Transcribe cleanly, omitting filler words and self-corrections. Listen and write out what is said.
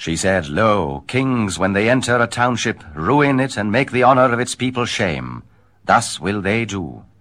She said, Lo, kings, when they enter a township, ruin it and make the honor of its people shame. Thus will they do.